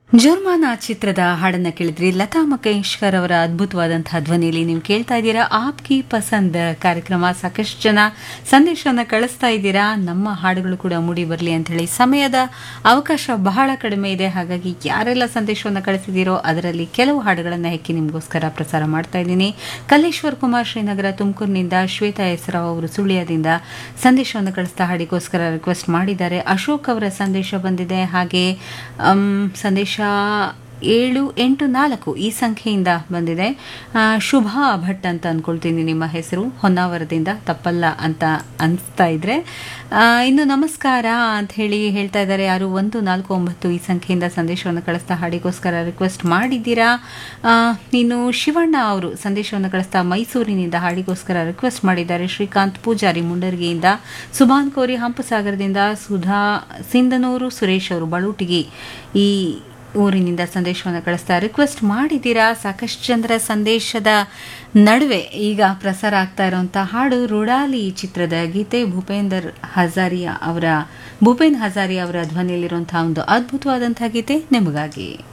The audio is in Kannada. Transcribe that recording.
ಜುರ್ಮಾನ ಚಿತ್ರದ ಹಾಡನ್ನ ಕೇಳಿದ್ರಿ. ಲತಾ ಮಂಗೇಶ್ಕರ್ ಅವರ ಅದ್ಭುತವಾದಂತಹ ಧ್ವನಿಯಲ್ಲಿ ನೀವು ಕೇಳ್ತಾ ಇದ್ದೀರಾ ಆಪ್ಕಿ ಪಸಂದ್ ಕಾರ್ಯಕ್ರಮ. ಸಾಕಷ್ಟು ಜನ ಸಂದೇಶವನ್ನು ಕಳಿಸ್ತಾ ಇದ್ದೀರಾ, ನಮ್ಮ ಹಾಡುಗಳು ಕೂಡ ಮೂಡಿ ಬರಲಿ ಅಂತ ಹೇಳಿ. ಸಮಯದ ಅವಕಾಶ ಬಹಳ ಕಡಿಮೆ ಇದೆ, ಹಾಗಾಗಿ ಯಾರೆಲ್ಲ ಸಂದೇಶವನ್ನು ಕಳಿಸಿದ್ದೀರೋ ಅದರಲ್ಲಿ ಕೆಲವು ಹಾಡುಗಳನ್ನು ಹೆಕ್ಕಿ ನಿಮಗೋಸ್ಕರ ಪ್ರಸಾರ ಮಾಡ್ತಾ ಇದ್ದೀನಿ. ಕಲ್ಲೇಶ್ವರ್ ಕುಮಾರ್ ಶ್ರೀನಗರ ತುಮಕೂರಿನಿಂದ, ಶ್ವೇತಾ ಹೆಸರಾವ್ ಅವರು ಸುಳ್ಯದಿಂದ ಸಂದೇಶವನ್ನು ಕಳಿಸ್ತಾ ಹಾಡಿಗೋಸ್ಕರ ರಿಕ್ವೆಸ್ಟ್ ಮಾಡಿದ್ದಾರೆ. ಅಶೋಕ್ ಅವರ ಸಂದೇಶ ಬಂದಿದೆ. ಹಾಗೆ ಸಂದೇಶ 784 ಈ ಸಂಖ್ಯೆಯಿಂದ ಬಂದಿದೆ. ಶುಭಾ ಭಟ್ ಅಂತ ಅನ್ಕೊಳ್ತೀನಿ ನಿಮ್ಮ ಹೆಸರು, ಹೊನ್ನಾವರದಿಂದ, ತಪ್ಪಲ್ಲ ಅಂತ ಅನಿಸ್ತಾ ಇದ್ರೆ. ಇನ್ನು ನಮಸ್ಕಾರ ಅಂತ ಹೇಳ್ತಾ ಇದ್ದಾರೆ ಯಾರು 149 ಈ ಸಂಖ್ಯೆಯಿಂದ ಸಂದೇಶವನ್ನು ಕಳಿಸ್ತಾ ಹಾಡಿಗೋಸ್ಕರ ರಿಕ್ವೆಸ್ಟ್ ಮಾಡಿದ್ದೀರಾ. ಇನ್ನು ಶಿವಣ್ಣ ಅವರು ಸಂದೇಶವನ್ನು ಕಳಿಸ್ತಾ ಮೈಸೂರಿನಿಂದ ಹಾಡಿಗೋಸ್ಕರ ರಿಕ್ವೆಸ್ಟ್ ಮಾಡಿದ್ದಾರೆ. ಶ್ರೀಕಾಂತ್ ಪೂಜಾರಿ ಮುಂಡರ್ಗಿಯಿಂದ, ಸುಭಾನ್ ಕೋರಿ ಹಂಪಸಾಗರದಿಂದ, ಸುಧಾ ಸಿಂಧನೂರು, ಸುರೇಶ್ ಅವರು ಬಳೂಟಿಗಿ ಈ ಊರಿನಿಂದ ಸಂದೇಶವನ್ನು ಕಳಿಸ್ತಾ ರಿಕ್ವೆಸ್ಟ್ ಮಾಡಿದ್ದೀರಾ. ಸಾಕಷ್ಟು ಜನರ ಸಂದೇಶದ ನಡುವೆ ಈಗ ಪ್ರಸಾರ ಆಗ್ತಾ ಇರುವಂಥ ಹಾಡು ರುಡಾಲಿ ಚಿತ್ರದ ಗೀತೆ. ಭೂಪೇನ್ ಹಜಾರಿಯಾ ಅವರ ಧ್ವನಿಯಲ್ಲಿರುವಂತಹ ಒಂದು ಅದ್ಭುತವಾದಂತಹ ಗೀತೆ ನಿಮಗಾಗಿ.